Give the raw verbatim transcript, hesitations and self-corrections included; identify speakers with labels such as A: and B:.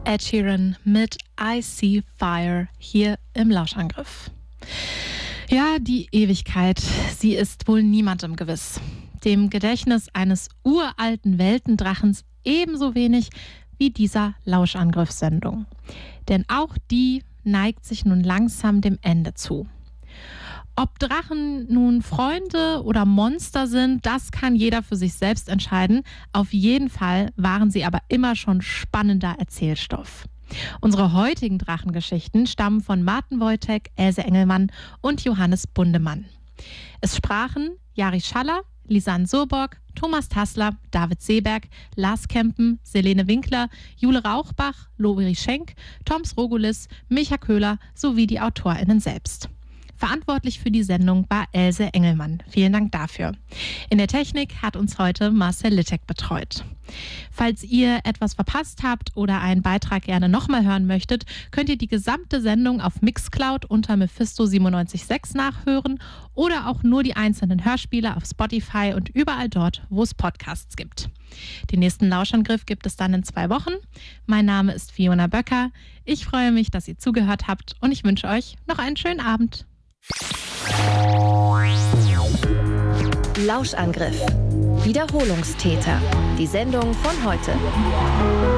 A: Ed Sheeran mit I See Fire hier im Lauschangriff. Ja, die Ewigkeit, sie ist wohl niemandem gewiss. Dem Gedächtnis eines uralten Weltendrachens ebenso wenig wie dieser Lauschangriffssendung. Denn auch die neigt sich nun langsam dem Ende zu. Ob Drachen nun Freunde oder Monster sind, das kann jeder für sich selbst entscheiden. Auf jeden Fall waren sie aber immer schon spannender Erzählstoff. Unsere heutigen Drachengeschichten stammen von Martin Wojtek, Else Engelmann und Johannes Bundemann. Es sprachen Jari Schaller, Lisanne Surborg, Thomas Tassler, David Seeberg, Lars Kempen, Selene Winkler, Jule Rauchbach, Lori Schenk, Toms Rogulis, Micha Köhler sowie die AutorInnen selbst. Verantwortlich für die Sendung war Else Engelmann. Vielen Dank dafür. In der Technik hat uns heute Marcel Littek betreut. Falls ihr etwas verpasst habt oder einen Beitrag gerne nochmal hören möchtet, könnt ihr die gesamte Sendung auf Mixcloud unter Mephisto siebenundneunzig Komma sechs nachhören oder auch nur die einzelnen Hörspiele auf Spotify und überall dort, wo es Podcasts gibt. Den nächsten Lauschangriff gibt es dann in zwei Wochen. Mein Name ist Fiona Böcker. Ich freue mich, dass ihr zugehört habt und ich wünsche euch noch einen schönen Abend.
B: Lauschangriff. Wiederholungstäter. Die Sendung von heute.